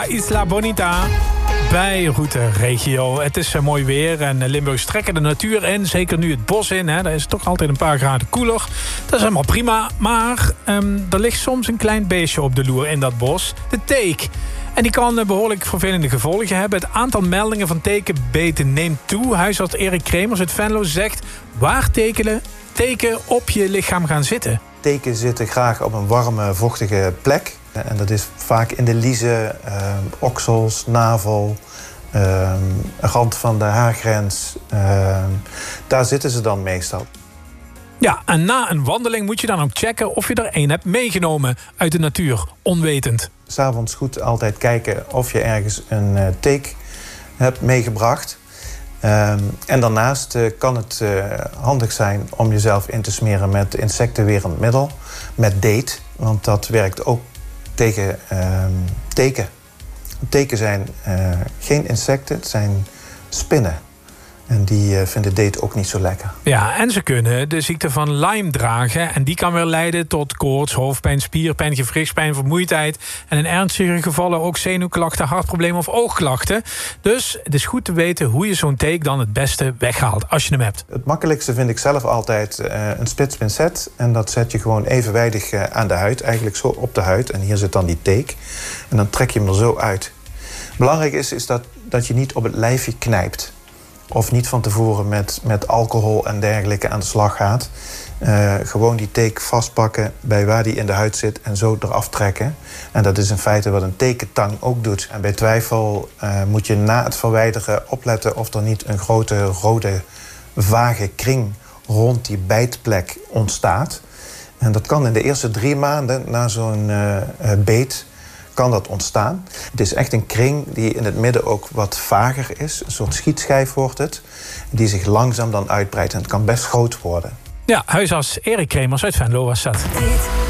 Isla Bonita bij Route Regio. Het is mooi weer en Limburgers trekken de natuur in. Zeker nu het bos in. Daar is het toch altijd een paar graden koeler. Dat is helemaal prima. Maar er ligt soms een klein beestje op de loer in dat bos. De teek. En die kan behoorlijk vervelende gevolgen hebben. Het aantal meldingen van tekenbeten neemt toe. Huisarts Erik Kremers uit Venlo zegt... waar teken op je lichaam gaan zitten. Teken zitten graag op een warme, vochtige plek. En dat is vaak in de liezen, oksels, navel, rand van de haargrens. Daar zitten ze dan meestal. Ja, en na een wandeling moet je dan ook checken of je er één hebt meegenomen uit de natuur, onwetend. 'S Avonds goed altijd kijken of je ergens een teek hebt meegebracht. En daarnaast kan het handig zijn om jezelf in te smeren met insectenwerend middel. Met date, want dat werkt ook tegen teken. Teken zijn geen insecten, het zijn spinnen. En die vinden date ook niet zo lekker. Ja, en ze kunnen de ziekte van Lyme dragen. En die kan weer leiden tot koorts, hoofdpijn, spierpijn, gewrichtspijn, vermoeidheid. En in ernstige gevallen ook zenuwklachten, hartproblemen of oogklachten. Dus het is goed te weten hoe je zo'n teek dan het beste weghaalt als je hem hebt. Het makkelijkste vind ik zelf altijd een spitspincet. En dat zet je gewoon evenwijdig aan de huid. Eigenlijk zo op de huid. En hier zit dan die teek. En dan trek je hem er zo uit. Belangrijk is dat je niet op het lijfje knijpt. Of niet van tevoren met alcohol en dergelijke aan de slag gaat. Gewoon die teek vastpakken bij waar die in de huid zit en zo eraf trekken. En dat is in feite wat een tekentang ook doet. En bij twijfel moet je na het verwijderen opletten of er niet een grote rode vage kring rond die bijtplek ontstaat. En dat kan in de eerste 3 maanden na zo'n beet kan dat ontstaan. Het is echt een kring die in het midden ook wat vager is. Een soort schietschijf wordt het. Die zich langzaam dan uitbreidt. En het kan best groot worden. Ja, huisarts Erik Kremers uit Venlo was dat.